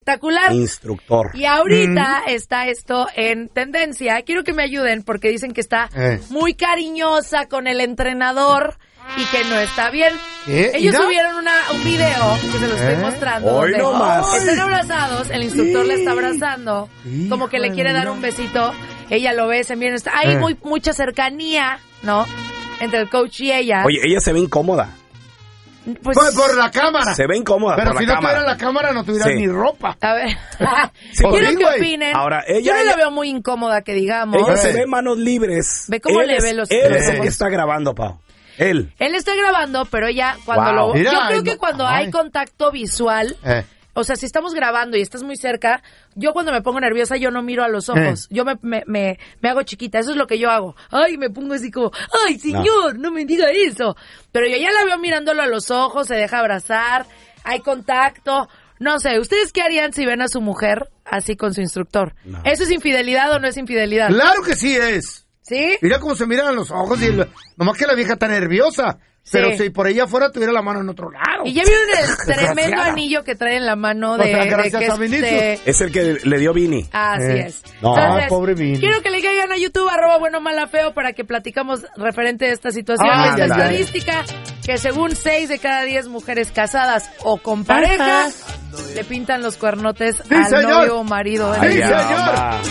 espectacular. Instructor. Y ahorita está esto en tendencia. Quiero que me ayuden porque dicen que está muy cariñosa con el entrenador y que no está bien. Ellos subieron un video que se los estoy mostrando. Hoy no más. Están abrazados, el instructor le está abrazando, como que le quiere dar un besito. Ella lo ve, se miran, hay mucha cercanía, ¿no? Entre el coach y ella. Oye, ella se ve incómoda. Pues por la cámara. Se ve incómoda pero por si la no cámara. tuviera la cámara, no tuviera ni ropa. A ver. Quiero que opinen. Ahora, yo no la veo muy incómoda, que digamos. Ella se ve manos libres. Ve cómo le ve los Él es el ojos. que está grabando, Pau. Él está grabando, pero ella cuando Mira, yo creo que cuando hay contacto visual, o sea, si estamos grabando y estás muy cerca, yo cuando me pongo nerviosa yo no miro a los ojos, yo me hago chiquita, eso es lo que yo hago. Ay, me pongo así como, ay, señor, no me diga eso. Pero yo ya la veo mirándolo a los ojos, se deja abrazar, hay contacto. No sé, ¿ustedes qué harían si ven a su mujer así con su instructor? No. ¿Eso es infidelidad o no es infidelidad? Claro que sí es. ¿Sí? Mira cómo se miran a los ojos y nomás que la vieja está nerviosa. Pero si por ella fuera tuviera la mano en otro lado. Y ya vieron el tremendo anillo que trae en la mano de... gracias a Vinicius. Es el que le dio Vini. Así es. No, entonces, pobre Vini. Quiero que le caigan a YouTube, @buenomala_feo, para que platicamos referente a esta situación. Esta estadística que según 6 de cada 10 mujeres casadas o con pareja le pintan los cuernotes al novio o marido. Sí, señor.